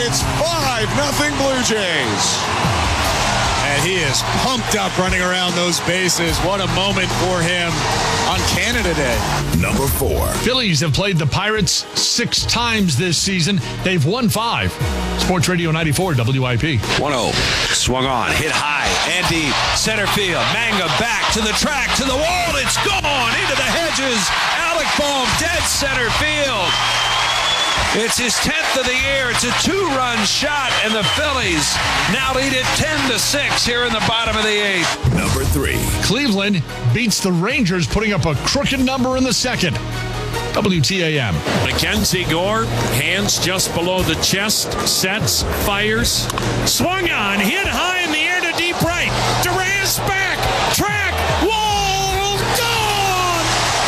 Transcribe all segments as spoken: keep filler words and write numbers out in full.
It's five nothing Blue Jays. And he is pumped up running around those bases. What a moment for him on Canada Day. Number four. Phillies have played the Pirates six times this season. They've won five. Sports Radio ninety-four W I P. one oh. Swung on. Hit high and deep. Center field. Manga back to the track, to the wall. It's gone into the hedges. Alec Bohm, dead center field. It's his tenth of the year. It's a two-run shot, and the Phillies now lead it ten to six here in the bottom of the eighth. Number three. Cleveland beats the Rangers, putting up a crooked number in the second. W T A M. Mackenzie Gore, hands just below the chest, sets, fires. Swung on, hit high in the air to deep right. Duran's back, track, wall, gone!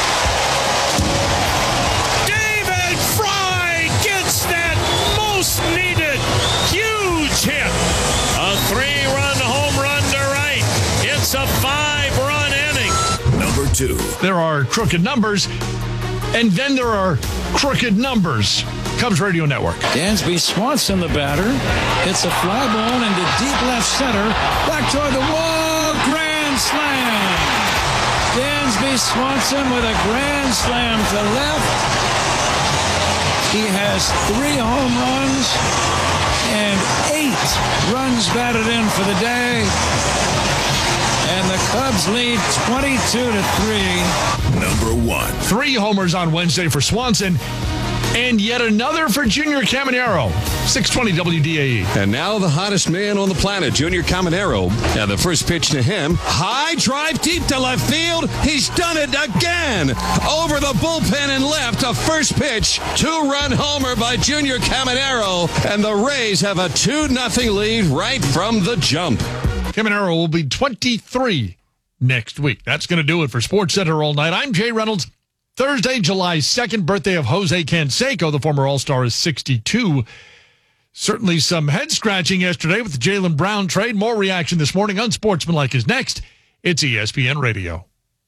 David Fry gets that most needed huge hit. A three-run home run to right. It's a five-run inning. Number two. There are crooked numbers, and then there are crooked numbers. Cubs Radio Network. Dansby Swanson, the batter, hits a fly ball into deep left center. Back toward the wall. Grand slam. Dansby Swanson with a grand slam to left. He has three home runs and eight runs batted in for the day. And the Cubs lead twenty-two to three. Number one. Three homers on Wednesday for Swanson, and yet another for Junior Caminero. six twenty W D A E. And now the hottest man on the planet, Junior Caminero. Now the first pitch to him. High drive deep to left field. He's done it again. Over the bullpen and left. A first pitch. Two-run homer by Junior Caminero. And the Rays have a two nothing lead right from the jump. Caminero will be twenty-three next week. That's going to do it for Sports Center all night. I'm Jay Reynolds. Thursday, July second, birthday of Jose Canseco, the former All-Star, is sixty-two. Certainly some head-scratching yesterday with the Jaylen Brown trade. More reaction this morning. Unsportsmanlike is next. It's E S P N Radio.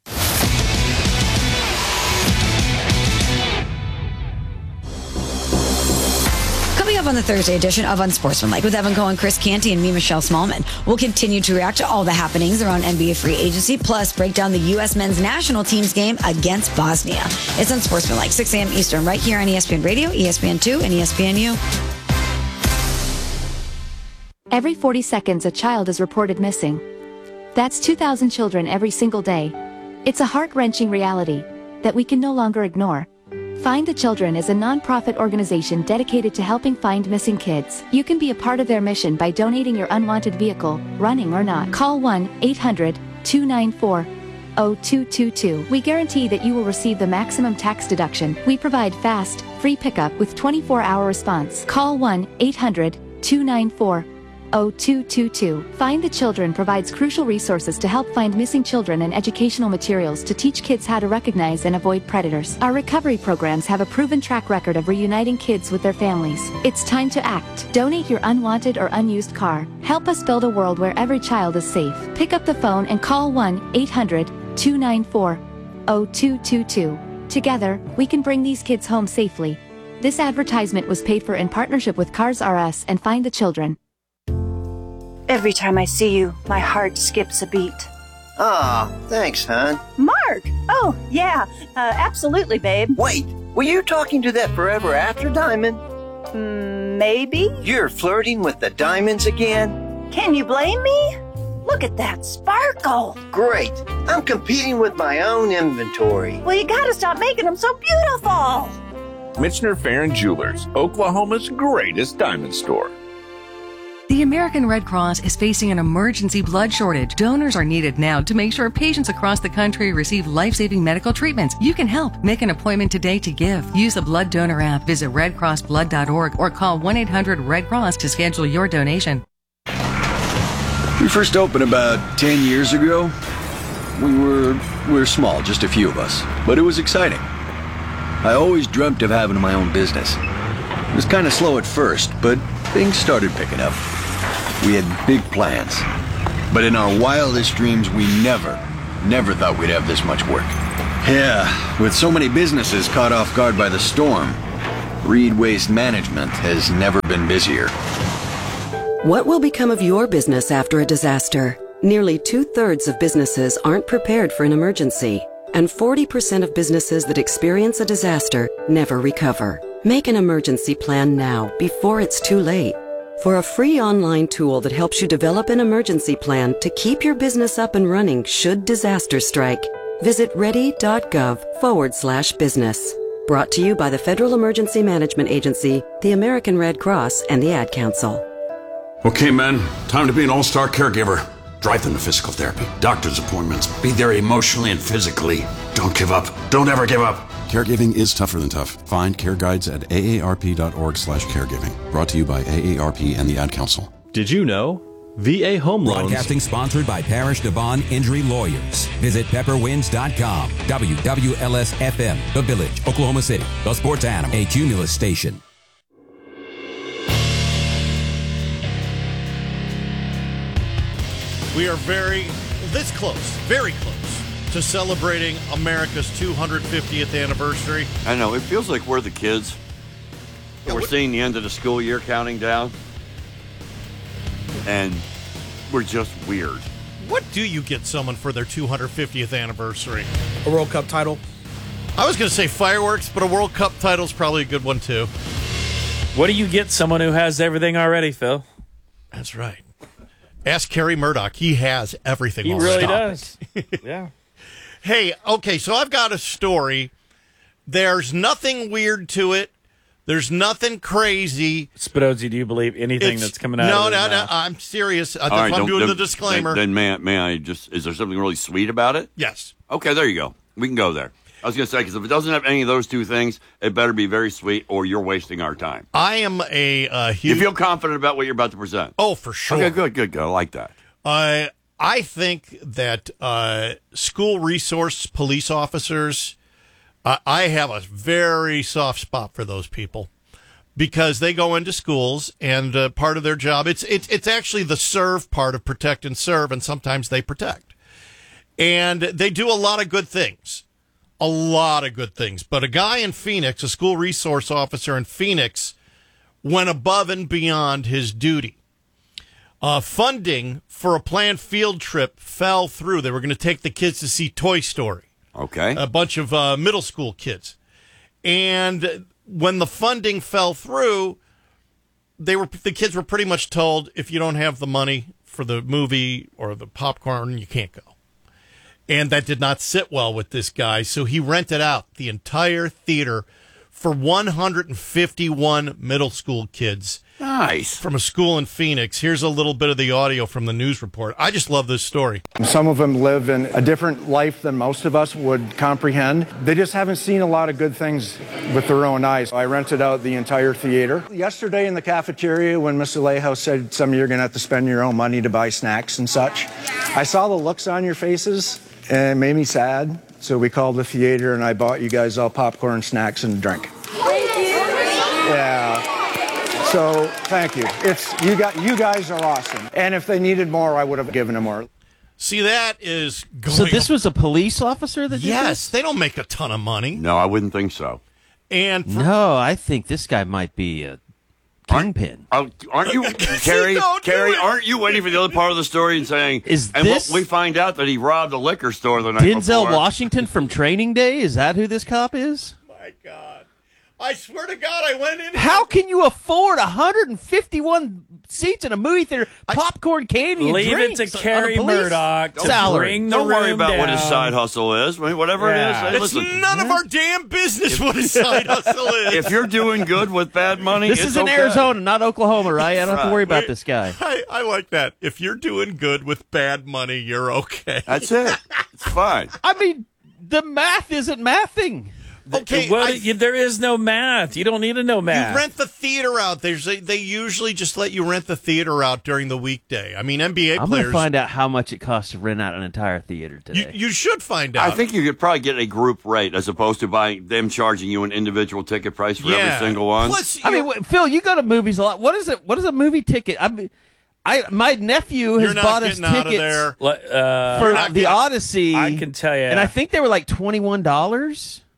Coming up on the Thursday edition of Unsportsmanlike with Evan Cohen, Chris Canty, and me, Michelle Smallman. We'll continue to react to all the happenings around N B A free agency, plus break down the U S men's national team's game against Bosnia. It's Unsportsmanlike, six a.m. Eastern, right here on E S P N Radio, E S P N two, and E S P N U. Every forty seconds, a child is reported missing. That's two thousand children every single day. It's a heart-wrenching reality that we can no longer ignore. Find the Children is a non-profit organization dedicated to helping find missing kids. You can be a part of their mission by donating your unwanted vehicle, running or not. Call one eight hundred two nine four oh two two two. We guarantee that you will receive the maximum tax deduction. We provide fast, free pickup with twenty-four hour response. Call one eight hundred two nine four oh two two two. Find the Children provides crucial resources to help find missing children and educational materials to teach kids how to recognize and avoid predators. Our recovery programs have a proven track record of reuniting kids with their families. It's time to act. Donate your unwanted or unused car. Help us build a world where every child is safe. Pick up the phone and call one eight hundred two nine four oh two two two. Together, we can bring these kids home safely. This advertisement was paid for in partnership with Cars R Us and Find the Children. Every time I see you, my heart skips a beat. Aw, thanks, hon. Mark! Oh, yeah, uh, absolutely, babe. Wait, were you talking to that Forever After diamond? Mm, maybe? You're flirting with the diamonds again? Can you blame me? Look at that sparkle. Great. I'm competing with my own inventory. Well, you gotta stop making them so beautiful. Michener Farron Jewelers, Oklahoma's greatest diamond store. The American Red Cross is facing an emergency blood shortage. Donors are needed now to make sure patients across the country receive life-saving medical treatments. You can help. Make an appointment today to give. Use the Blood Donor app, visit red cross blood dot org, or call one eight hundred red cross to schedule your donation. We first opened about ten years ago. We were, we were small, just a few of us, but it was exciting. I always dreamt of having my own business. It was kind of slow at first, but things started picking up. We had big plans, but in our wildest dreams, we never, never thought we'd have this much work. Yeah, with so many businesses caught off guard by the storm, Reed Waste Management has never been busier. What will become of your business after a disaster? Nearly two-thirds of businesses aren't prepared for an emergency, and forty percent of businesses that experience a disaster never recover. Make an emergency plan now, before it's too late. For a free online tool that helps you develop an emergency plan to keep your business up and running should disaster strike, visit ready.gov forward slash business. Brought to you by the Federal Emergency Management Agency, the American Red Cross, and the Ad Council. Okay, men, time to be an all-star caregiver. Drive them to physical therapy, doctor's appointments, be there emotionally and physically. Don't give up. Don't ever give up. Caregiving is tougher than tough. Find care guides at A A R P dot org slash caregiving. Brought to you by A A R P and the Ad Council. Did you know? V A Home Loans. Broadcasting sponsored by Parish Devon Injury Lawyers. Visit pepper winds dot com. W W L S F M, The Village, Oklahoma City. The Sports Animal, a Cumulus station. We are very, this close, very close to celebrating America's two hundred fiftieth anniversary. I know, it feels like we're the kids. Yeah, we're what, seeing the end of the school year counting down. And we're just weird. What do you get someone for their two hundred fiftieth anniversary? A World Cup title. I was going to say fireworks, but a World Cup title is probably a good one, too. What do you get someone who has everything already, Phil? That's right. Ask Kerry Murdoch. He has everything he already. He really does. Yeah. Hey, okay, so I've got a story. There's nothing weird to it. There's nothing crazy. Spidozzi, do you believe anything It's, that's coming out no, of No, his no, mouth? no. I'm serious. That's All right, why I'm don't- doing the then- disclaimer. Then, then may, I, may I just, is there something really sweet about it? Yes. Okay, there you go. We can go there. I was going to say, because if it doesn't have any of those two things, it better be very sweet or you're wasting our time. I am a uh, huge... You feel confident about what you're about to present? Oh, for sure. Okay, good, good, good. I like that. Uh, I think that uh, school resource police officers, uh, I have a very soft spot for those people because they go into schools and uh, part of their job, it's, it's, it's actually the serve part of protect and serve, and sometimes they protect. And they do a lot of good things, a lot of good things. But a guy in Phoenix, a school resource officer in Phoenix, went above and beyond his duty. Uh, funding for a planned field trip fell through. They were going to take the kids to see Toy Story. Okay. A bunch of uh, middle school kids. And when the funding fell through, they were the kids were pretty much told, if you don't have the money for the movie or the popcorn, you can't go. And that did not sit well with this guy, so he rented out the entire theater for one hundred fifty-one middle school kids. Nice. From a school in Phoenix. Here's a little bit of the audio from the news report. I just love this story. Some of them live in a different life than most of us would comprehend. They just haven't seen a lot of good things with their own eyes. I rented out the entire theater. Yesterday in the cafeteria, when Miss Alejo said some of you are going to have to spend your own money to buy snacks and such, I saw the looks on your faces and it made me sad. So we called the theater and I bought you guys all popcorn, snacks, and a drink. Thank you. Yeah. So thank you. It's you got you guys are awesome. And if they needed more, I would have given them more. See, that is going So this was a police officer that did Yes, this? they don't make a ton of money. No, I wouldn't think so. And for, No, I think this guy might be a kingpin. Aren't, aren't you, Carrie? Don't do Carrie, it. aren't you waiting for the other part of the story and saying? Is and this- what, we find out that he robbed a liquor store the night Denzel before. Washington from Training Day? Is that who this cop is? my God. I swear to God, I went in. How can you afford one hundred fifty-one seats in a movie theater, popcorn, candy, and Leave it drinks to on a Kerry police Murdoch to salary? bring the Don't worry room about what his down. side hustle is. I mean, whatever Yeah. it is. It's Hey, listen, none of our damn business what his side hustle is. if you're doing good with bad money, This it's is in okay. Arizona, not Oklahoma, right? I don't have to worry about Wait, this guy. I, I like that. If you're doing good with bad money, you're okay. That's it. It's fine. I mean, the math isn't mathing. Okay, well, I- you- there is no math. You don't need to know math. You rent the theater out. There's a, they usually just let you rent the theater out during the weekday. I mean, N B A I'm going players. to find out how much it costs to rent out an entire theater you, today. you should find out. I think you could probably get a group rate as opposed to buying them charging you an individual ticket price for Yeah. every single one. Plus, I mean, you- wait, Phil, you go to movies a lot. What is it? What is a movie ticket? I mean, I my nephew has you're not bought us getting out of tickets there. Le- uh, for not the getting- Odyssey. I can tell you. and I think they were like twenty-one dollars.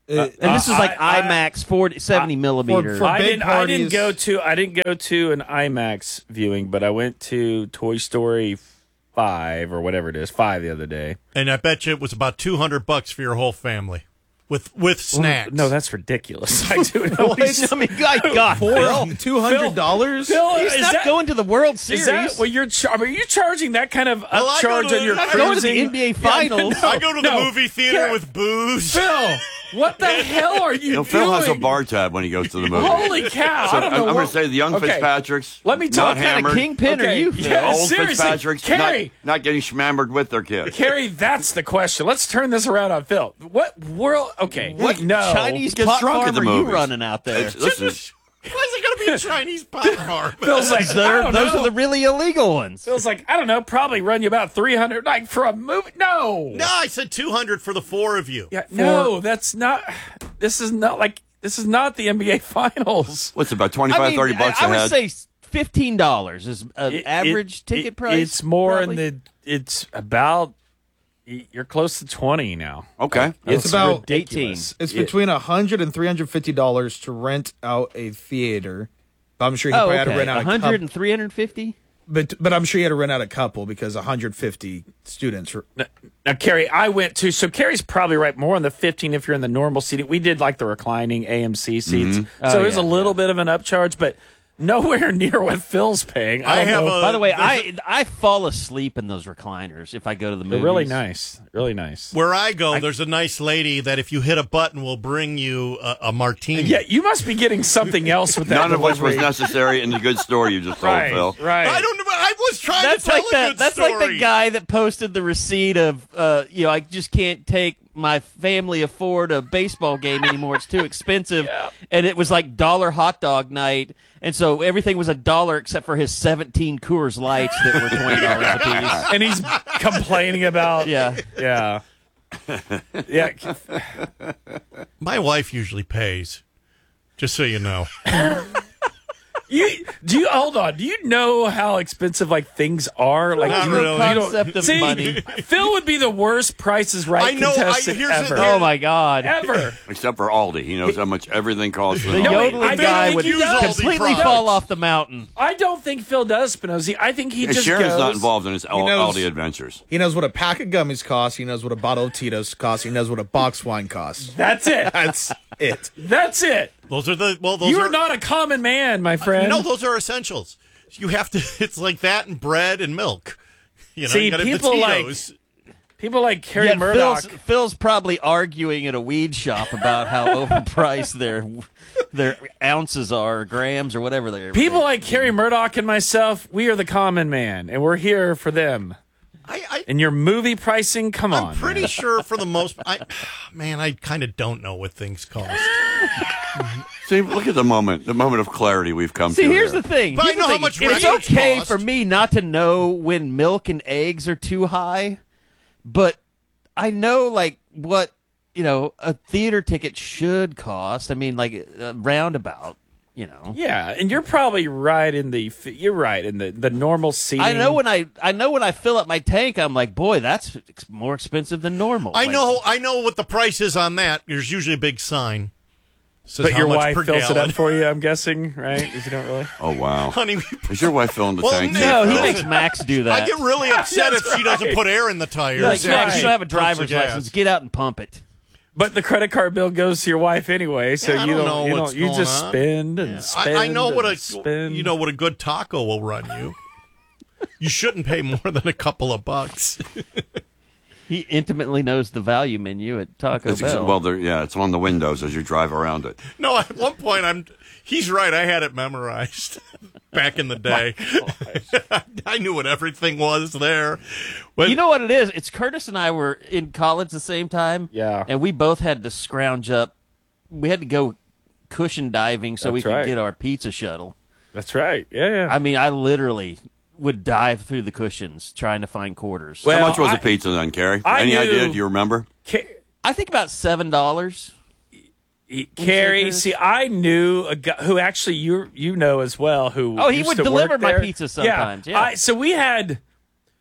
Uh, and this is like I- I- IMAX forty, seventy millimeter. I didn't. I didn't go to. I didn't go to an IMAX viewing, but I went to Toy Story five or whatever it is, five the other day. And I bet you it was about two hundred bucks for your whole family. With with snacks. Well, no, that's ridiculous. I do know. What? I mean, God, God, Phil. two hundred dollars? Phil, He's is not that- going to the World Series. Is that what you're? Char- are you charging that kind of Well, I go upcharge to- on your I go to the cruising? N B A Finals. Yeah, no, I go to the no. movie theater Gar- with booze. Phil, what the hell are you You know, doing? Phil has a bar tab when he goes to the movie. Holy cow! So I don't I'm, know. I'm going what- to say the young Okay. Fitzpatricks. Let me talk. Not hammered. Kingpin are Okay, you? The yeah, old seriously, Fitzpatricks Carrie. not, not getting schmammered with their kids. Carrie, that's the question. Let's turn this around on Phil. What world? Okay, What no. Chinese Gets pot drunk farm at the are you movies. running out there? It's- listen, Why is it going to be a Chinese pot farm? Phil's like, I They're- don't those know. are the really illegal ones. Phil's like, I don't know. Probably run you about three hundred, like for a movie. No, No, I said two hundred for the four of you. yeah, no, that's not. This is not like this is not the N B A Finals. what's it, about twenty-five, I mean, thirty bucks I, I a would head? say fifteen dollars is an It- average it- ticket it- price. It's more probably. in the. It's about. You're close to twenty now. Okay. It's about ridiculous. It's It- between one hundred and three hundred fifty dollars to rent out a theater. I'm sure he Oh, probably had to okay. rent out a one hundred couple. and three hundred fifty? But, but I'm sure he had to rent out a couple because one hundred fifty students. Were, Now, now, Carrie, I went to. So Carrie's probably right. More on the fifteen if you're in the normal seating. We did like the reclining A M C seats, Mm-hmm. so Oh, there's yeah, a little bit of an upcharge, but nowhere near what Phil's paying. I, I don't have know. a- By the way, there's I I fall asleep in those recliners if I go to the They're movies. really nice, really nice. Where I go, there's a nice lady that if you hit a button will bring you a, a martini. Yeah, you must be getting something else with that. None of which was delivery. necessary in the good story you just told, Right, Phil. right. I don't know. I was trying That's to tell like a that. good That's story. like the guy that posted the receipt of, uh, you know, I just can't take my family afford a baseball game anymore. It's too expensive, Yeah. and it was like dollar hot dog night, and so everything was a dollar except for his seventeen Coors Lights that were twenty dollars a piece. And he's complaining about. Yeah. yeah, yeah. My wife usually pays, just so you know. You do you hold on? Do you know how expensive like things are? Like Not you, really. you don't- Concept of see, money. Phil would be the worst Prices Right I know, I- contestant here's the ever. thing. Oh my God! Ever. Except for Aldi. He knows how much everything costs. The with Aldi. No, yodeling I don't guy think would he does. completely Aldi fall products. off the mountain. I don't think Phil does, Spinozzi. I think he Yeah, just Sharon's goes. not involved in his Al- knows- Aldi adventures. he knows what a pack of gummies costs. He knows what a bottle of Tito's costs. He knows what a box of wine costs. That's it. That's it. That's it. Those are the well. Those You are are not a common man, my friend. No, those are essentials. You have to. It's like that and bread and milk. You know, See, you gotta have the people like- Tito's. People like Carrie Yet Murdoch. Phil's, Phil's probably arguing at a weed shop about how overpriced their their ounces are, or grams, or whatever they are. People like Carrie Murdoch and myself, we are the common man, and we're here for them. I, I, And your movie pricing, come I'm on. pretty man. sure for the most. I, man, I kind of don't know what things cost. See, look at the moment, the moment of clarity we've come See, to. here's here. the thing. But I Here's the know how thing. much It's records okay cost. for me not to know when milk and eggs are too high, but I know like what you know a theater ticket should cost. I mean, like a roundabout. You know. Yeah, and you're probably right in the you're right in the, the normal seating. I know when I I know when I fill up my tank, I'm like, boy, that's ex- more expensive than normal. I Like, know. I know what the price is on that. There's usually a big sign. Says But how your much wife per fills it gallon. up for you, I'm gussing, right? If you don't really. Oh, wow. Honey, Is your wife filling the Well, tank? no, too? No, he Phil? makes Max do that. I get really upset if That's she doesn't right. put air in the tires. Like, That's Max, right. you have a Pumps the driver's gas. license. Get out and pump it. But the credit card bill goes to your wife anyway, so Yeah, I you don't don't, know you what's don't you going just on. spend and I, spend. I know what and a spend. you know what a good taco will run you. You shouldn't pay more than a couple of bucks. He intimately knows the value menu at Taco It's ex- Bell. well, there- yeah, it's on the windows as you drive around it. No, at one point I'm. He's right. I had it memorized back in the day. I knew what everything was there. But you know what it is? It's Curtis and I were in college the same time. Yeah. And we both had to scrounge up. We had to go cushion diving so we That's could right. get our pizza shuttle. That's right. Yeah, yeah. I mean, I literally would dive through the cushions trying to find quarters. Well, How much was I- a pizza then, Carrie? I Any knew- idea? Do you remember? Ca- I think about seven dollars. Carrie, Curtis? see, I knew a guy who actually you you know as well. Who Oh, he used would to deliver work my there. pizza sometimes, yeah. I, so we had,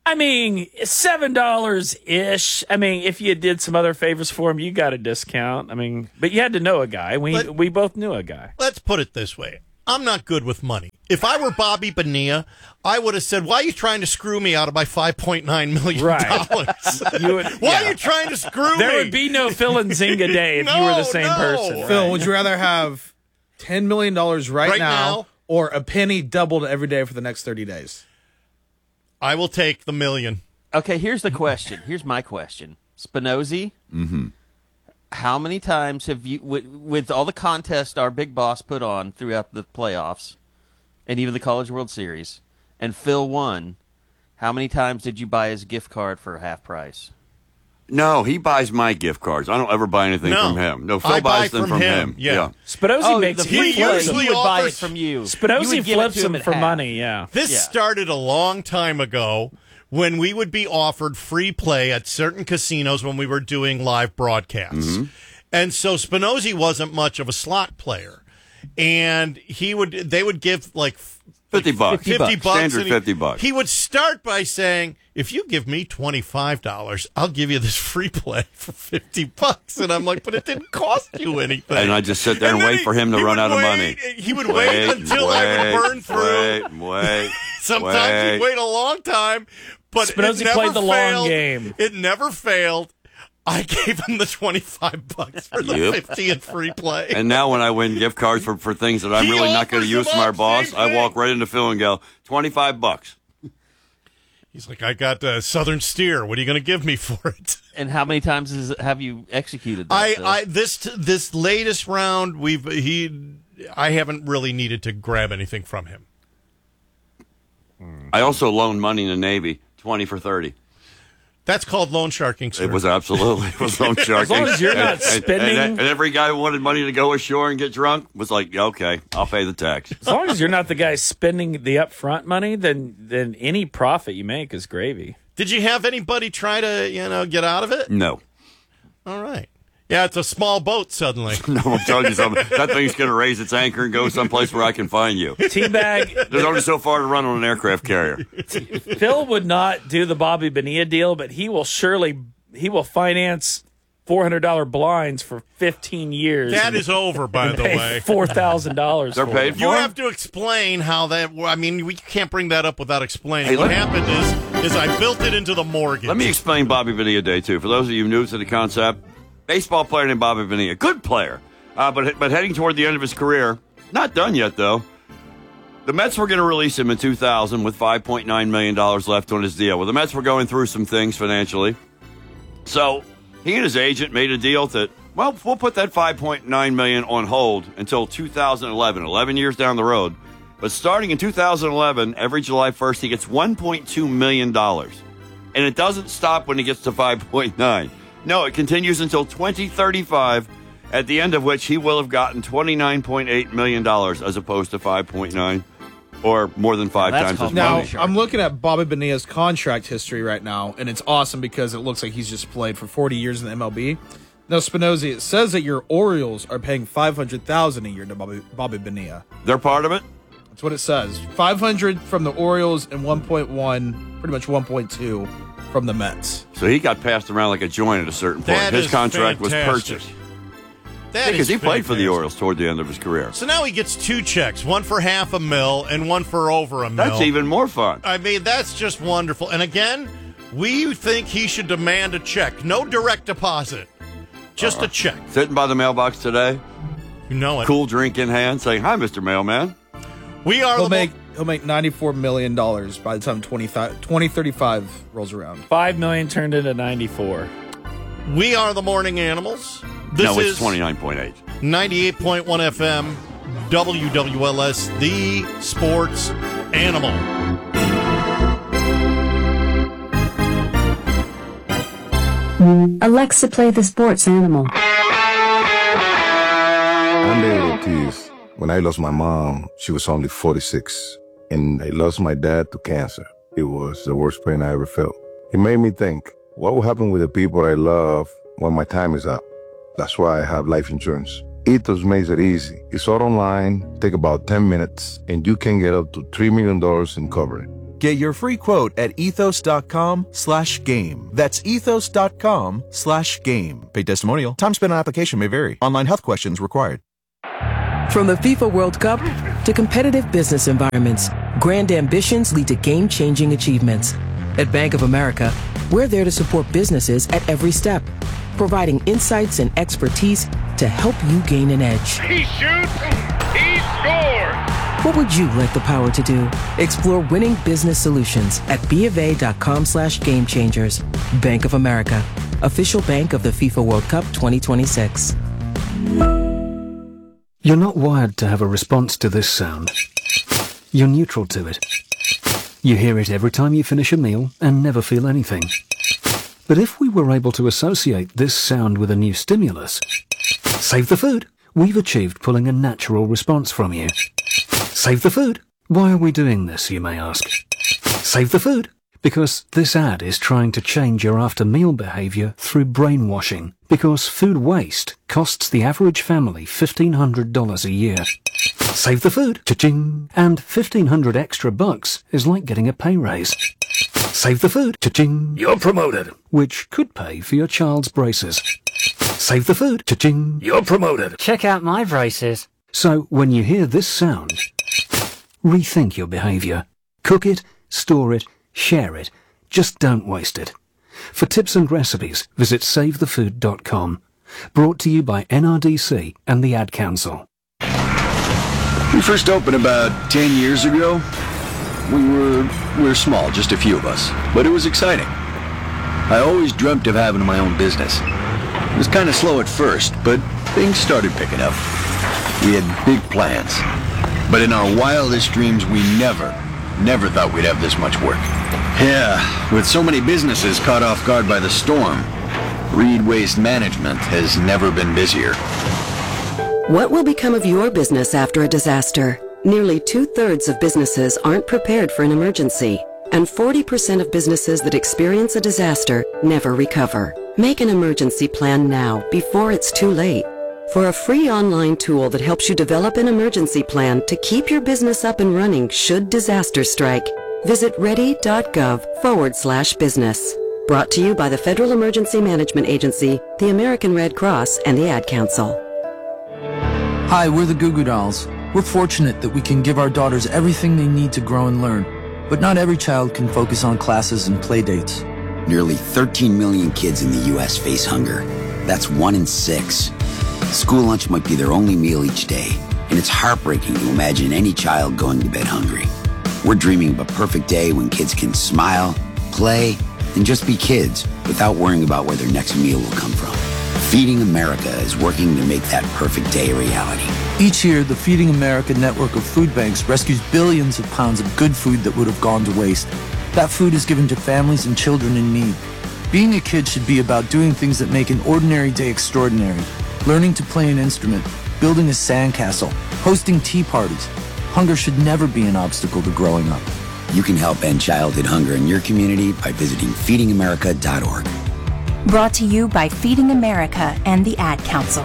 I mean, seven dollars ish. I mean, if you did some other favors for him, you got a discount. I mean, but you had to know a guy. We Let, we both knew a guy. Let's put it this way. I'm not good with money. If I were Bobby Bonilla, I would have said, why are you trying to screw me out of my five point nine million dollars? Right. you would, why yeah. are you trying to screw there me? There would be no Phil and Zinga day if no, you were the same no. person. Phil, right? would you rather have ten million dollars right, right now, now or a penny doubled every day for the next thirty days? I will take the million. Okay, here's the question. Here's my question. Spinozzi, Mm-hmm. how many times have you, with, with all the contests our big boss put on throughout the playoffs and even the College World Series, and Phil won, how many times did you buy his gift card for half price? No, he buys my gift cards. I don't ever buy anything No. from him. No, Phil I buy buys them from from him. him. Yeah. Spinozzi Oh, makes the he free play, usually he would buy it offers- from you. You Spinozzi would give it flips to him him at for half. money. Yeah. This Yeah. started a long time ago when we would be offered free play at certain casinos when we were doing live broadcasts. Mm-hmm. And so Spinozzi wasn't much of a slot player. And he would they would give like Fifty bucks. fifty bucks. Standard and he, fifty bucks. He would start by saying, if you give me twenty-five dollars, I'll give you this free play for fifty bucks. And I'm like, but it didn't cost you anything. And I just sit there and, And then wait he- for him to he run would out of wait- money. He would wait, until I wait, would burn through. Wait, wait, Sometimes wait. he'd wait a long time, but Spinozzi it never played the long failed. game. It never failed. I gave him the twenty-five bucks for the Yep. fifty and free play. And now when I win gift cards for, for things that I'm He really not going to offers use them from our up, boss, same I thing. walk right into Phil and go, twenty-five bucks. He's like, I got uh, Southern Steer. What are you going to give me for it? And how many times is, have you executed that? I, Phil? I this this latest round, we've he, I haven't really needed to grab anything from him. I also loaned money in the Navy, twenty for thirty. That's called loan sharking, sir. It was absolutely it was loan sharking. As long as you're And- not and- spending- And, and every guy who wanted money to go ashore and get drunk was like, yeah, okay, I'll pay the tax. As long as you're not the guy spending the upfront money, then then any profit you make is gravy. Did you have anybody try to, you know, get out of it? No. All right. Yeah, it's a small boat suddenly. No, I'm telling you something. That thing's going to raise its anchor and go someplace where I can find you. Teabag. There's only so far to run on an aircraft carrier. Phil would not do the Bobby Bonilla deal, but he will surely he will finance four hundred dollar blinds for fifteen years. That is over, by the way. Four thousand dollars. They're paid for. You them? have to explain how that. I mean, we can't bring that up without explaining. Hey, what let- happened is, is I built it into the mortgage. Let me explain Bobby Bonilla Day, too. For those of you new to the concept, baseball player named Bobby Bonilla, good player, uh, but but heading toward the end of his career. Not done yet, though. The Mets were going to release him in two thousand with five point nine million dollars left on his deal. Well, the Mets were going through some things financially. So he and his agent made a deal that, well, we'll put that five point nine million dollars on hold until two thousand eleven, eleven years down the road. But starting in two thousand eleven, every July first, he gets one point two million dollars. And it doesn't stop when he gets to five point nine. No, it continues until twenty thirty-five, at the end of which he will have gotten twenty-nine point eight million dollars as opposed to five point nine, or more than five That's times called as Now, much. I'm looking at Bobby Bonilla's contract history right now, and it's awesome because it looks like he's just played for forty years in the M L B. Now, Spinozzi, it says that your Orioles are paying five hundred thousand dollars a year to Bobby, Bobby Bonilla. They're part of it? That's what it says. five hundred from the Orioles and one point one, pretty much one point two from the Mets. So he got passed around like a joint at a certain point. That His is contract fantastic. was purchased. That Because is he played for the fantastic. Orioles toward the end of his career. So now he gets two checks, one for half a mil and one for over a mil. That's even more fun. I mean, that's just wonderful. And again, we think he should demand a check. No direct deposit. Just Uh, a check. Sitting by the mailbox today, You know it. cool drink in hand, saying, "Hi, Mister Mailman." We are He'll the make mo- he'll make ninety-four million dollars by the time twenty thirty-five rolls around. Five million turned into ninety-four. we are the morning animals. This no, it's is twenty-nine point eight. ninety-eight point one F M, W W L S, the sports animal. Alexa, play the sports animal. I'm David Ortiz. When I lost my mom, she was only forty-six. And I lost my dad to cancer. It was the worst pain I ever felt. It made me think, what will happen with the people I love when my time is up? That's why I have life insurance. Ethos makes it easy. It's all online, take about ten minutes, and you can get up to three million dollars in coverage. Get your free quote at ethos.com slash game. That's ethos.com slash game. Paid testimonial. Time spent on application may vary. Online health questions required. From the FIFA World Cup to competitive business environments, grand ambitions lead to game-changing achievements. At Bank of America, we're there to support businesses at every step, providing insights and expertise to help you gain an edge. He shoots, he scores! What would you like the power to do? Explore winning business solutions at BofA.com slash game changers. Bank of America, official bank of the FIFA World Cup twenty twenty-six. You're not wired to have a response to this sound. You're neutral to it. You hear it every time you finish a meal and never feel anything. But if we were able to associate this sound with a new stimulus, save the food, we've achieved pulling a natural response from you. Save the food. Why are we doing this, you may ask? Save the food. Because this ad is trying to change your after-meal behavior through brainwashing. Because food waste costs the average family fifteen hundred dollars a year. Save the food. Cha-ching. And fifteen hundred extra bucks is like getting a pay raise. Save the food. Cha-ching. You're promoted. Which could pay for your child's braces. Save the food. Cha-ching. You're promoted. Check out my braces. So when you hear this sound, rethink your behavior. Cook it, store it, share it. Just don't waste it. For tips and recipes, visit save the food dot com. Brought to you by N R D C and the Ad Council. We first opened about ten years ago. We were, we were small, just a few of us, but it was exciting. I always dreamt of having my own business. It was kind of slow at first, but things started picking up. We had big plans. But in our wildest dreams, we never, never thought we'd have this much work. Yeah, with so many businesses caught off guard by the storm, Reed Waste Management has never been busier. What will become of your business after a disaster? Nearly two-thirds of businesses aren't prepared for an emergency, and forty percent of businesses that experience a disaster never recover. Make an emergency plan now, before it's too late. For a free online tool that helps you develop an emergency plan to keep your business up and running should disaster strike, visit ready.gov forward slash business. Brought to you by the Federal Emergency Management Agency, the American Red Cross, and the Ad Council. Hi, we're the Goo Goo Dolls. We're fortunate that we can give our daughters everything they need to grow and learn. But not every child can focus on classes and play dates. Nearly thirteen million kids in the U S face hunger. That's one in six. School lunch might be their only meal each day, and it's heartbreaking to imagine any child going to bed hungry. We're dreaming of a perfect day when kids can smile, play, and just be kids without worrying about where their next meal will come from. Feeding America is working to make that perfect day a reality. Each year, the Feeding America network of food banks rescues billions of pounds of good food that would have gone to waste. That food is given to families and children in need. Being a kid should be about doing things that make an ordinary day extraordinary. Learning to play an instrument, building a sandcastle, hosting tea parties. Hunger should never be an obstacle to growing up. You can help end childhood hunger in your community by visiting feeding america dot org. Brought to you by Feeding America and the Ad Council.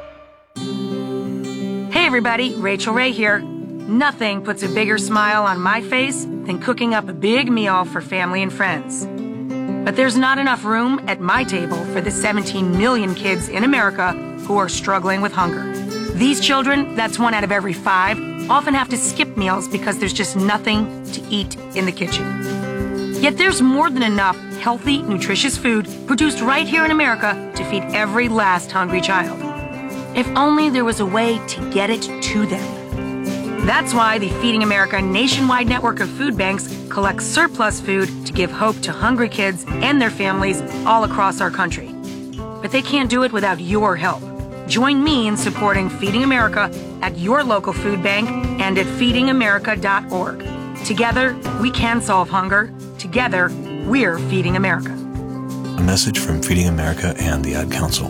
Hey everybody, Rachel Ray here. Nothing puts a bigger smile on my face than cooking up a big meal for family and friends. But there's not enough room at my table for the seventeen million kids in America who are struggling with hunger. These children, that's one out of every five, often have to skip meals because there's just nothing to eat in the kitchen. Yet there's more than enough healthy, nutritious food produced right here in America to feed every last hungry child. If only there was a way to get it to them. That's why the Feeding America nationwide network of food banks collects surplus food to give hope to hungry kids and their families all across our country. But they can't do it without your help. Join me in supporting Feeding America at your local food bank and at feeding america dot org. Together, we can solve hunger. Together, we're Feeding America. A message from Feeding America and the Ad Council.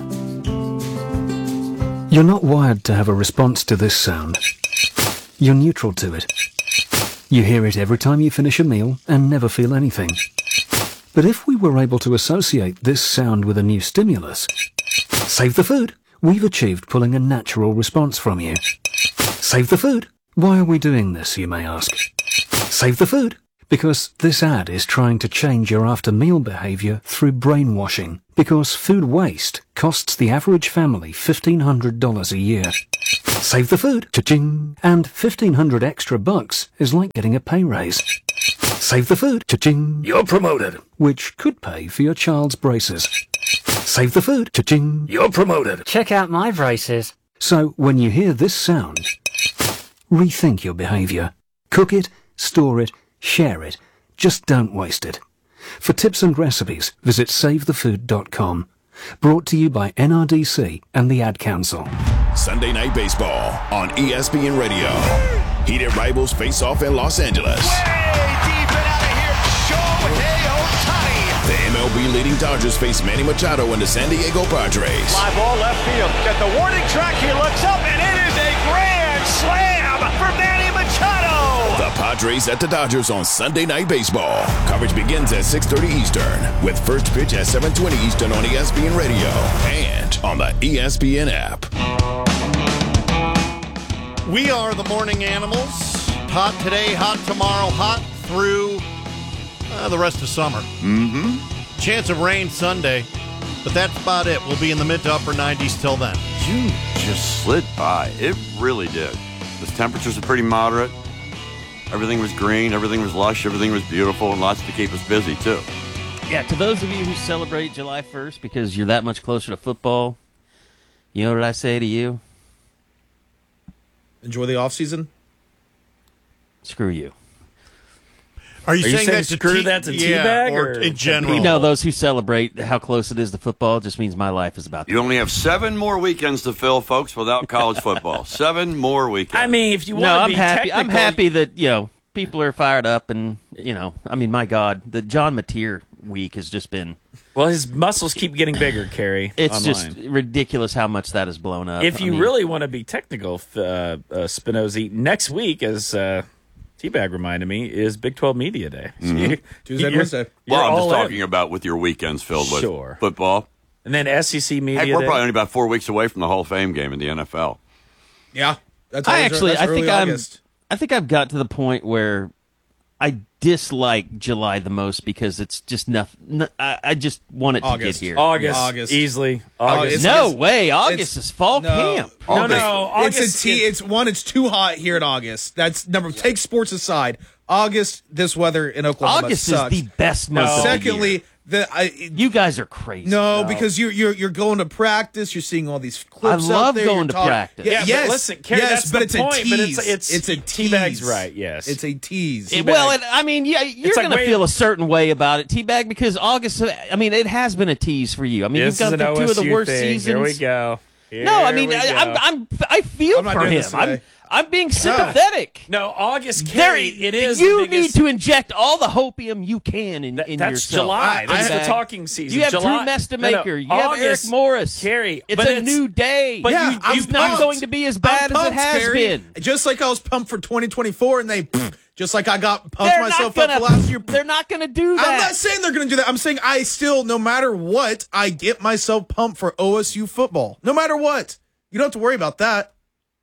You're not wired to have a response to this sound. You're neutral to it. You hear it every time you finish a meal and never feel anything. But if we were able to associate this sound with a new stimulus, save the food, we've achieved pulling a natural response from you. Save the food. Why are we doing this, you may ask? Save the food. Because this ad is trying to change your after-meal behavior through brainwashing. Because food waste costs the average family fifteen hundred dollars a year. Save the food, cha-ching! And fifteen hundred extra bucks is like getting a pay raise. Save the food, cha-ching! You're promoted. Which could pay for your child's braces. Save the food, cha-ching! You're promoted. Check out my braces. So when you hear this sound, rethink your behavior. Cook it, store it, share it. Just don't waste it. For tips and recipes, visit save the food dot com. Brought to you by N R D C and the Ad Council. Sunday Night Baseball on E S P N Radio. Heated rivals face off in Los Angeles. The M L B leading Dodgers face Manny Machado and the San Diego Padres. Fly ball left field. Got the warning track. He looks up, and it is a grand slam for Manny Machado. The Padres at the Dodgers on Sunday Night Baseball. Coverage begins at six thirty Eastern, with first pitch at seven twenty Eastern on E S P N Radio and on the E S P N app. We are the morning animals. Hot today, hot tomorrow, hot through uh, the rest of summer. Mm-hmm. Chance of rain Sunday, but that's about it. We'll be in the mid to upper nineties till then. June just slid by. It really did. The temperatures are pretty moderate. Everything was green, everything was lush, everything was beautiful, and lots to keep us busy, too. Yeah, to those of you who celebrate July first because you're that much closer to football, you know what I say to you? Enjoy the off season. Screw you. Are you, Are you saying, saying that to screw te- that to yeah, teabag or or in general? You know, those who celebrate how close it is to football just means my life is about to You only have seven more weekends to fill, folks, without college football. Seven more weekends. I mean, if you want No, to I'm be happy. I'm technical- happy that, you know, people are fired up and, you know, I mean, my God, the John Mateer week has just been... Well, his muscles keep getting bigger, Kerry. It's online. just ridiculous how much that has blown up. If I you mean, really want to be technical, uh, uh, Spinozzi, next week, as uh, T-Bag reminded me, is Big twelve Media Day. So Mhm. you- Tuesday and you're- Wednesday. you're Well, I'm just all in. talking about with your weekends filled with Sure. football. And then S E C Media Heck, we're Day. probably only about four weeks away from the Hall of Fame game in the N F L. Yeah, that's I always- actually, that's I early think August. I'm, I think I've got to the point where I dislike July the most because it's just nothing. I, I just want it August. to get here. August, August. easily. Oh, August. it's- no it's- way, August it's- is fall no. camp. No, no, August. It's a T. It's one. It's too hot here in August. That's number. Take sports aside. August. This weather in Oklahoma August sucks. is the best month. of the Secondly, year. the I, you guys are crazy. no, because you're you're you're going to practice. You're seeing all these clips. I love out there, going you're to talking- practice. Yeah, Yeah, but yes, listen, Kerry, yes, that's but the it's point, a tease. but it's- it's- it's a tease. T-Bag's right, yes. it's a tease. Teabag. Well, and, I mean, yeah, you're It's like going to wait- feel a certain way about it, T-Bag, because August. I mean, it has been a tease for you. I mean, This you've is gone an through two of the O S U worst thing. seasons. Here we go. No, I Here mean, we I, go. I'm, I'm, I feel I'm not for doing him. this I'm, today. I'm being sympathetic. No, August, There, Kerry, it is you the biggest, need to inject all the hopium you can in, in That's yourself. July. That's T-Bag. the talking season. You have July. Drew Mestamaker. No, no, You have Eric August, Morris. Kerry, It's but a it's- new day. but yeah, you- I'm it's not pumped. going to be as bad I'm as it pumped, has Carrie. been. Just like I was pumped for twenty twenty-four, and they just like I got pumped They're myself not up gonna. for last year. They're not going to do that. I'm not saying they're going to do that. I'm saying I still, no matter what, I get myself pumped for O S U football. No matter what. You don't have to worry about that.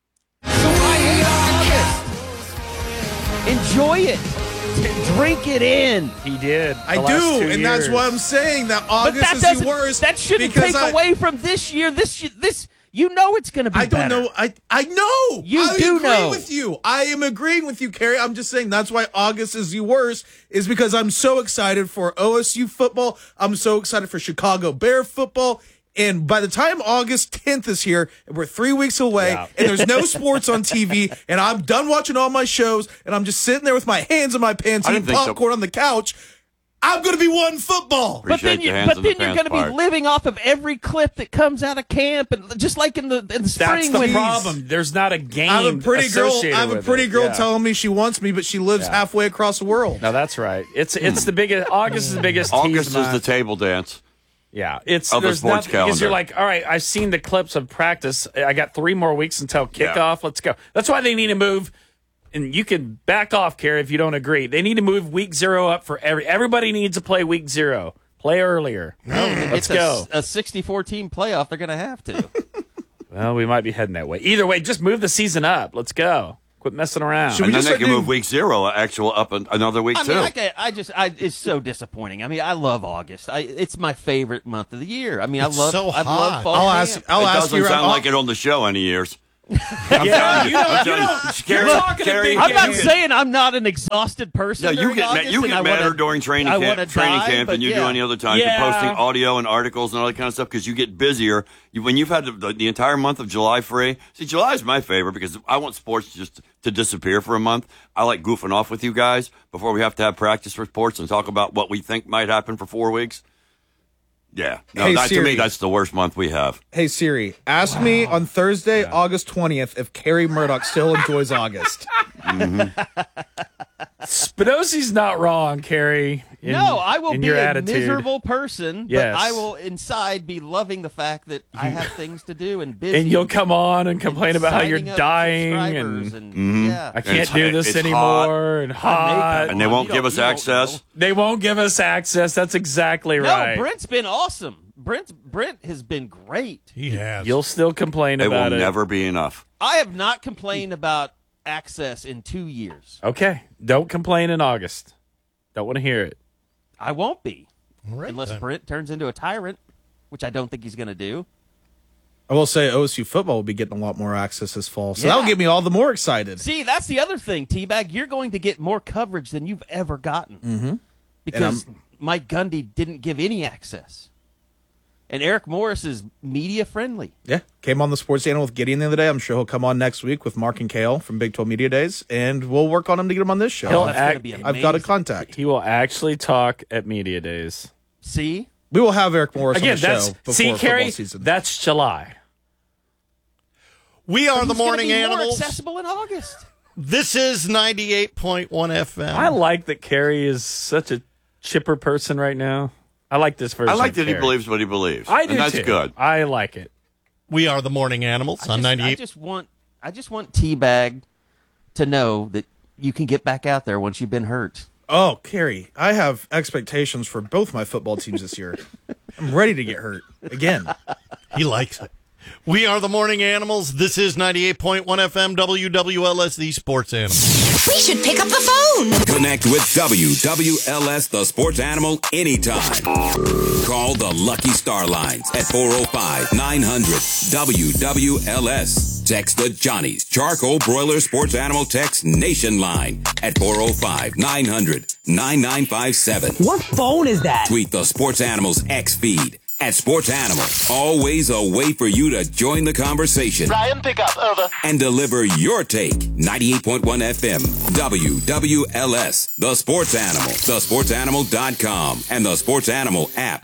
Enjoy it. Drink it in. He did. I the last do, two and that's years. why I'm saying that But August that is doesn't. the worst. That shouldn't because take I, away from this year. This sh- this. You know it's going to be. I don't better. know. I I know. You I do agree know. with you. I am agreeing with you, Carrie. I'm just saying that's why August is the worst, is because I'm so excited for O S U football. I'm so excited for Chicago Bear football. And by the time August tenth is here, and we're three weeks away, Yeah. and there's no sports on T V, and I'm done watching all my shows, and I'm just sitting there with my hands in my pants I eating didn't think so. popcorn on the couch, I'm going to be wanting football. But then, Appreciate you, the hands but in the then you're pants going to part. be living off of every clip that comes out of camp, and just like in the in the That's spring the when problem. There's not a game. I have a pretty girl. associated I have a with pretty it. girl Yeah. telling me she wants me, but she lives Yeah. halfway across the world. No, that's right. It's it's the biggest. August is the biggest. August tease is the month. table dance. Yeah, it's of the there's sports nothing because you're calendar. like, all right, I've seen the clips of practice. I got three more weeks until Yeah. kickoff. Let's go. That's why they need to move. And you can back off, Kerry, if you don't agree. They need to move week zero up for every. Everybody needs to play week zero. Play earlier. Let's it's go. a, a sixty-four team playoff, they're going to have to. Well, we might be heading that way. Either way, just move the season up. Let's go. Quit Quit messing around. And then they can move week zero actual up an, another week I too. mean, I, can't- I just, I, it's so disappointing. I mean, I love August. I, it's my favorite month of the year. I mean, It's I love, so I love hot. fall I'll camp. ask. I'll it ask doesn't you. sound I'll- like it on the show any years. I'm Yeah, telling you. you don't- I'm you telling don't- you. Carrie, Look, Carrie, I'm not Carrie- saying I'm not an exhausted person. No, you during get mad, August you and get I madder wanna- during training I camp, wanna training die, camp but than you yeah. do any other time. Yeah. You're posting audio and articles and all that kind of stuff because you get busier. You, when you've had the, the entire month of July free, see, July is my favorite because I want sports just to disappear for a month. I like goofing off with you guys before we have to have practice reports and talk about what we think might happen for four weeks. Yeah, no, Hey, that, to Siri. me, that's the worst month we have. Hey Siri, ask me on Thursday, August twentieth, if Carrie Murdoch still enjoys August. Spinozzi's not wrong, Carrie. in- no, I will in be your a attitude. miserable person, Yes. but I will inside be loving the fact that I have things to do and busy. And you'll come on and complain about how you're signing up dying subscribers and, and- yeah. I And can't it's- do this it's anymore hot. and hot. And they won't You give don't- us you don't access. They won't give us access. That's exactly No, right. Brent's been awesome. Brent Brent has been great. He has. You'll still complain It will about it. never be enough. I have not complained about access in two years. Okay. Don't complain in August. Don't want to hear it. I won't be. All right, Unless then. Brent turns into a tyrant, which I don't think he's going to do. I will say O S U football will be getting a lot more access this fall, so Yeah. that'll get me all the more excited. See, that's the other thing, T-Bag. You're going to get more coverage than you've ever gotten. Mm-hmm. Because Mike Gundy didn't give any access. And Eric Morris is media friendly. Yeah, came on the Sports Channel with Gideon the other day. I'm sure he'll come on next week with Mark and Kale from Big twelve Media Days, and we'll work on him to get him on this show. He'll that's gonna act- be I've got a amazing. contact. He will actually talk at Media Days. See? We will have Eric Morris Again, on the that's show before see, football Carrie, season. that's July. We are But the he's gonna morning be animals. more accessible in August. This is ninety-eight point one F M. I like that Carrie is such a chipper person right now. I like this version. I like of that he Carrie. believes what he believes. I do and that's too. good. I like it. We are the morning animals I on just, I ninety-eight. just want I just want T-Bag to know that you can get back out there once you've been hurt. Oh, Carrie, I have expectations for both my football teams this year. I'm ready to get hurt again. He likes it. We are the morning animals. This is ninety-eight point one F M W W L S, the sports animal. We should pick up the phone. Connect with W W L S, the sports animal, anytime. Call the Lucky Star Lines at four oh five, nine hundred, W W L S. Text the Johnny's Charcoal Broiler Sports Animal Text Nation line at four oh five, nine hundred, nine nine five seven. What phone is that? Tweet the Sports Animals X feed at Sports Animal. Always a way for you to join the conversation. Ryan, pick up. Over. And deliver your take. ninety-eight point one F M, W W L S, The Sports Animal, the sports animal dot com, and the Sports Animal app.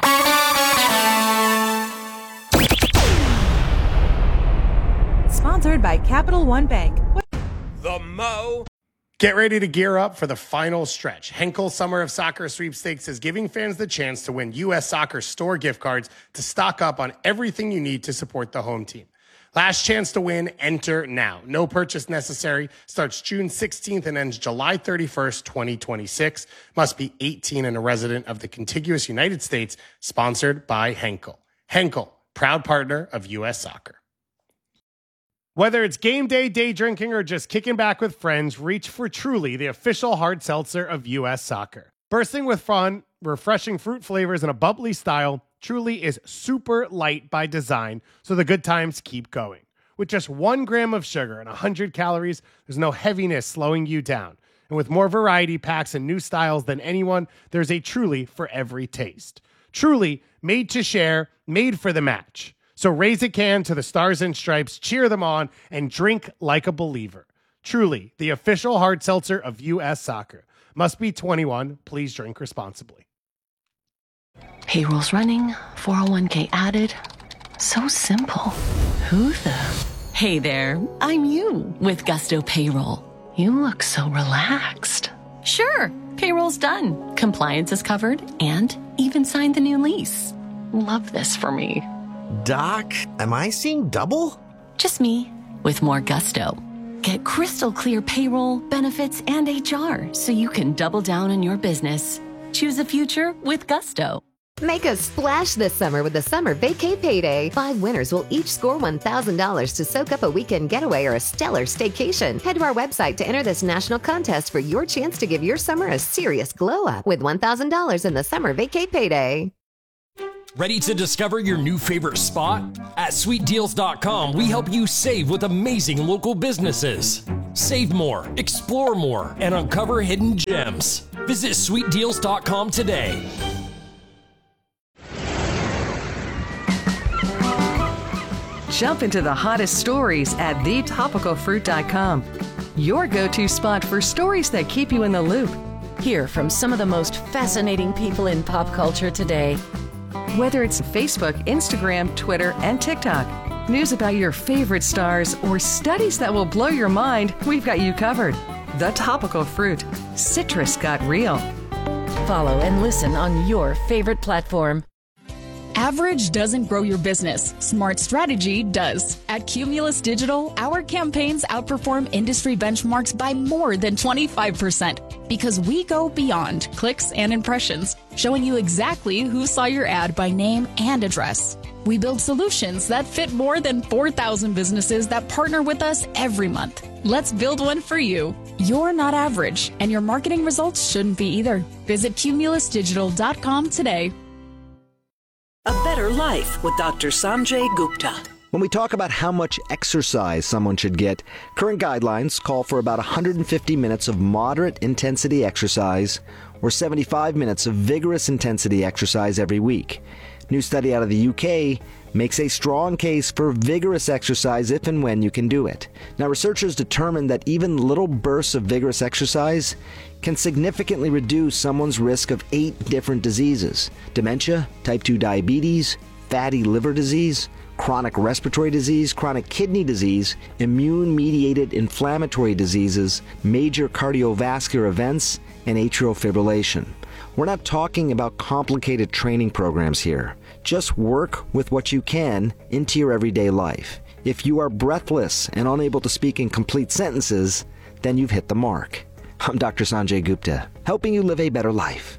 Sponsored by Capital One Bank. The Mo. Get ready to gear up for the final stretch. Henkel Summer of Soccer Sweepstakes is giving fans the chance to win U S Soccer store gift cards to stock up on everything you need to support the home team. Last chance to win, enter now. No purchase necessary. Starts June sixteenth and ends July thirty-first, twenty twenty-six. Must be eighteen and a resident of the contiguous United States. Sponsored by Henkel. Henkel, proud partner of U S Soccer. Whether it's game day, day drinking, or just kicking back with friends, reach for Truly, the official hard seltzer of U S Soccer. Bursting with fun, refreshing fruit flavors, and a bubbly style, Truly is super light by design, so the good times keep going. With just one gram of sugar and one hundred calories, there's no heaviness slowing you down. And with more variety packs and new styles than anyone, there's a Truly for every taste. Truly, made to share, made for the match. So raise a can to the Stars and Stripes, cheer them on, and drink like a believer. Truly, the official hard seltzer of U S Soccer. Must be twenty-one. Please drink responsibly. Payroll's running, four oh one k added. So simple. Who the? Hey there, I'm you with Gusto Payroll. You look so relaxed. Sure, payroll's done. Compliance is covered and even signed the new lease. Love this for me. Doc, am I seeing double? Just me with more gusto. Get crystal clear payroll, benefits, and H R so you can double down on your business. Choose a future with Gusto. Make a splash this summer with the Summer Vacay Payday. Five winners will each score one thousand dollars to soak up a weekend getaway or a stellar staycation. Head to our website to enter this national contest for your chance to give your summer a serious glow up with one thousand dollars in the Summer Vacay Payday. Ready to discover your new favorite spot? At sweet deals dot com, we help you save with amazing local businesses. Save more, explore more, and uncover hidden gems. Visit sweet deals dot com today. Jump into the hottest stories at the topical fruit dot com. Your go-to spot for stories that keep you in the loop. Hear from some of the most fascinating people in pop culture today. Whether it's Facebook, Instagram, Twitter, and TikTok, news about your favorite stars, or studies that will blow your mind, we've got you covered. The Topical Fruit. Citrus got real. Follow and listen on your favorite platform. Average doesn't grow your business. Smart strategy does. At Cumulus Digital, our campaigns outperform industry benchmarks by more than twenty-five percent because we go beyond clicks and impressions, showing you exactly who saw your ad by name and address. We build solutions that fit more than four thousand businesses that partner with us every month. Let's build one for you. You're not average, and your marketing results shouldn't be either. Visit cumulus digital dot com today. A Better Life with Doctor Sanjay Gupta. When we talk about how much exercise someone should get, current guidelines call for about one hundred fifty minutes of moderate intensity exercise or seventy-five minutes of vigorous intensity exercise every week. New study out of the U K makes a strong case for vigorous exercise if and when you can do it. Now, researchers determined that even little bursts of vigorous exercise can significantly reduce someone's risk of eight different diseases: dementia, type two diabetes, fatty liver disease, chronic respiratory disease, chronic kidney disease, immune-mediated inflammatory diseases, major cardiovascular events, and atrial fibrillation. We're not talking about complicated training programs here. Just work with what you can into your everyday life. If you are breathless and unable to speak in complete sentences, then you've hit the mark. I'm Doctor Sanjay Gupta, helping you live a better life.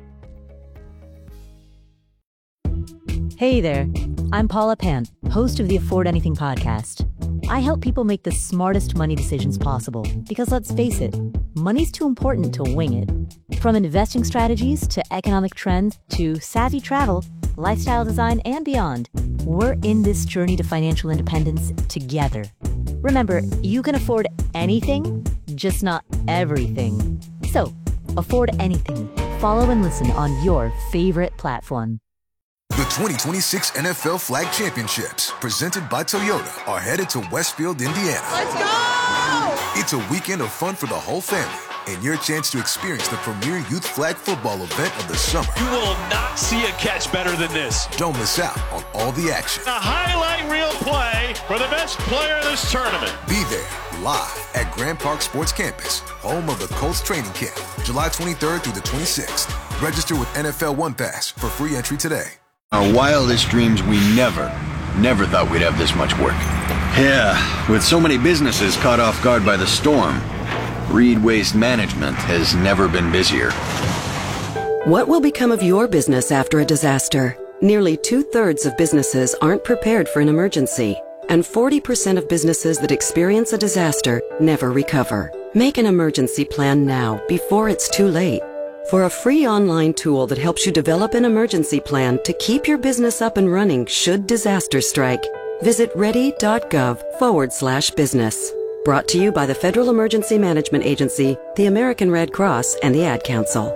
Hey there, I'm Paula Pan, host of the Afford Anything podcast. I help people make the smartest money decisions possible because, let's face it, money's too important to wing it. From investing strategies to economic trends to savvy travel, lifestyle design, and beyond, we're in this journey to financial independence together. Remember, you can afford anything, just not everything. So, afford anything. Follow and listen on your favorite platform. The twenty twenty-six N F L Flag Championships, presented by Toyota, are headed to Westfield, Indiana. Let's go! It's a weekend of fun for the whole family and your chance to experience the premier youth flag football event of the summer. You will not see a catch better than this. Don't miss out on all the action. A highlight reel play for the best player in this tournament. Be there live at Grand Park Sports Campus, home of the Colts training camp, July twenty-third through the twenty-sixth. Register with N F L One Pass for free entry today. Our wildest dreams, we never, never thought we'd have this much work. Yeah, with so many businesses caught off guard by the storm, Reed Waste Management has never been busier. What will become of your business after a disaster? Nearly two-thirds of businesses aren't prepared for an emergency, and forty percent of businesses that experience a disaster never recover. Make an emergency plan now, before it's too late. For a free online tool that helps you develop an emergency plan to keep your business up and running should disaster strike, visit ready.gov forward slash business. Brought to you by the Federal Emergency Management Agency, the American Red Cross, and the Ad Council.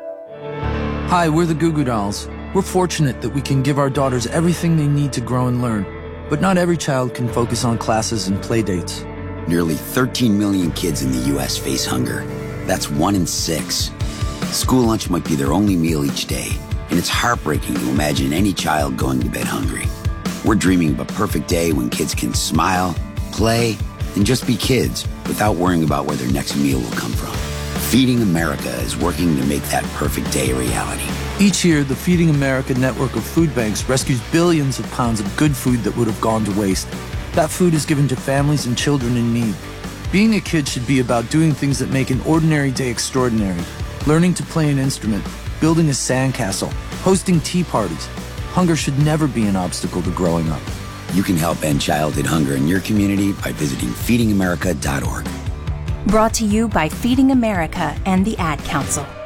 Hi, we're the Goo Goo Dolls. We're fortunate that we can give our daughters everything they need to grow and learn. But not every child can focus on classes and play dates. Nearly thirteen million kids in the U S face hunger. That's one in six. School lunch might be their only meal each day, and it's heartbreaking to imagine any child going to bed hungry. We're dreaming of a perfect day when kids can smile, play, and just be kids without worrying about where their next meal will come from. Feeding America is working to make that perfect day a reality. Each year, the Feeding America network of food banks rescues billions of pounds of good food that would have gone to waste. That food is given to families and children in need. Being a kid should be about doing things that make an ordinary day extraordinary. Learning to play an instrument, building a sandcastle, hosting tea parties. Hunger should never be an obstacle to growing up. You can help end childhood hunger in your community by visiting feeding america dot org. Brought to you by Feeding America and the Ad Council.